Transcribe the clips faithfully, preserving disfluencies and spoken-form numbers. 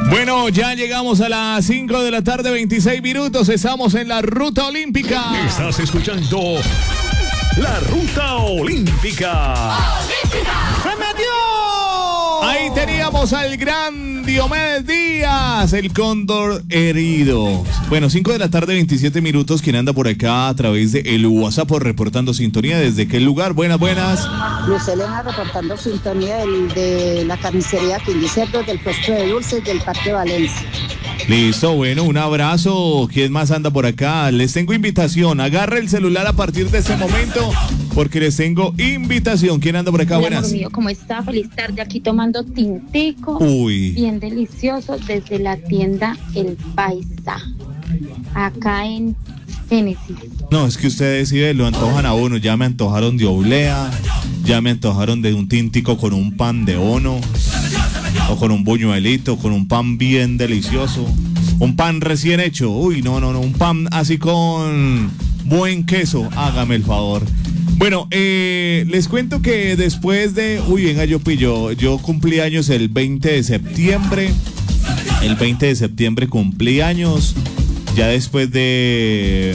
Bueno, ya llegamos a las cinco de la tarde, veintiséis minutos. Estamos en la Ruta Olímpica. Estás escuchando la Ruta Olímpica. ¡Olímpica! ¡Se metió! Ahí teníamos al gran Diomedes Díaz, el cóndor herido. Bueno, cinco de la tarde, veintisiete minutos. Quien anda por acá a través de el WhatsApp reportando sintonía. ¿Desde qué lugar? Buenas, buenas. Luz Elena reportando sintonía del, de la carnicería Quindicerdo, del puesto de dulces del Parque Valencia. Listo, bueno, un abrazo. ¿Quién más anda por acá? Les tengo invitación. Agarra el celular a partir de este momento porque les tengo invitación. ¿Quién anda por acá? Hola, Buenas. amor mío, ¿cómo está? Feliz tarde aquí tomando tintico. Uy. Bien delicioso desde la tienda El Paisa, acá en Génesis. No, es que ustedes sí lo antojan a uno. Ya me antojaron de oblea, ya me antojaron de un tintico con un pan de ono, o con un buñuelito, con un pan bien delicioso, un pan recién hecho. Uy, no, no, no, un pan así con buen queso, hágame el favor. Bueno, eh, les cuento que después de, uy, venga, yo pillo, yo cumplí años el veinte de septiembre, el veinte de septiembre cumplí años, ya después de...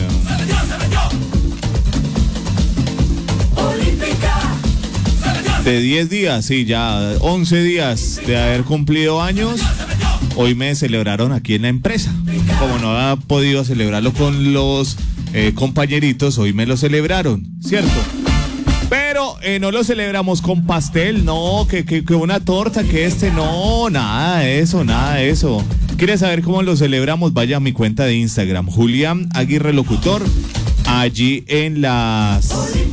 De diez días, sí, ya once días de haber cumplido años, hoy me celebraron aquí en la empresa. Como no había podido celebrarlo con los eh, compañeritos, hoy me lo celebraron, ¿cierto? Pero eh, no lo celebramos con pastel, no, que, que, que una torta, que este, no, nada de eso, nada de eso. ¿Quieres saber cómo lo celebramos? Vaya a mi cuenta de Instagram, Julián Aguirre Locutor, allí en las...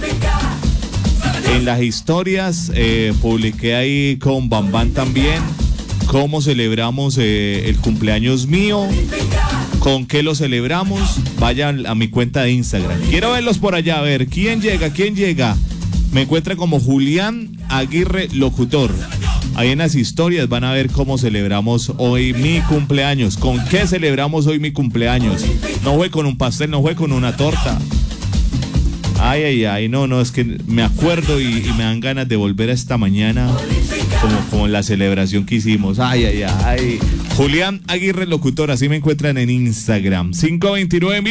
En las historias eh, publiqué ahí con Bambán también cómo celebramos eh, el cumpleaños mío, con qué lo celebramos. Vayan a mi cuenta de Instagram. Quiero verlos por allá, a ver quién llega, quién llega. Me encuentra como Julián Aguirre Locutor. Ahí en las historias van a ver cómo celebramos hoy mi cumpleaños. ¿Con qué celebramos hoy mi cumpleaños? No fue con un pastel, no fue con una torta. Ay, ay, ay, no, no, es que me acuerdo y, y me dan ganas de volver a esta mañana como, como la celebración que hicimos. Ay, ay, ay. Julián Aguirre Locutor, así me encuentran en Instagram. cinco veintinueve